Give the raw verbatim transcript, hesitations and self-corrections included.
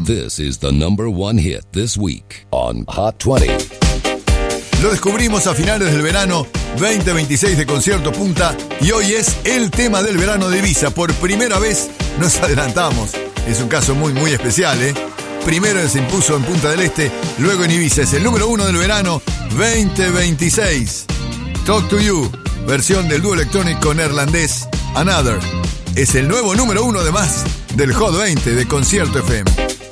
This is the number one hit this week on Hot twenty. Lo descubrimos a finales del verano veinte veintiséis de Concierto Punta y hoy es el tema del verano de Ibiza. Por primera vez nos adelantamos. Es un caso muy muy especial, ¿eh? Primero se impuso en Punta del Este, luego en Ibiza. Es el número uno del verano veinte veintiséis. Talk to You, versión del dúo electrónico neerlandés Another. Es el nuevo número uno además del Hot veinte de Concierto F M.